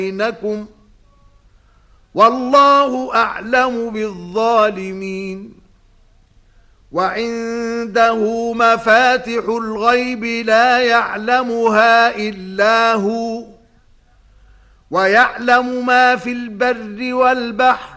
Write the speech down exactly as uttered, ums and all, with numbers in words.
بينكم والله أعلم بالظالمين. وعنده مفاتح الغيب لا يعلمها إلا هو ويعلم ما في البر والبحر